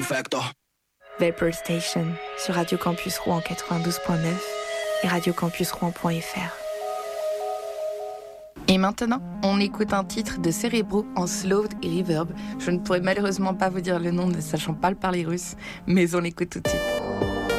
infecto. Vapor Station sur Radio Campus Rouen 92.9 et radiocampusrouen.fr. Et maintenant, on écoute un titre de Cerebro en slowed et reverb. Je ne pourrais malheureusement pas vous dire le nom ne sachant pas le parler russe, mais on l'écoute tout de suite.